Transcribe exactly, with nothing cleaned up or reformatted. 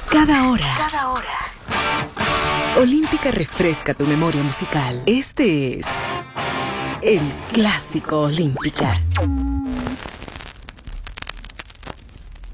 Cada hora. Cada hora. Olímpica refresca tu memoria musical. Este es el Clásico Olímpica.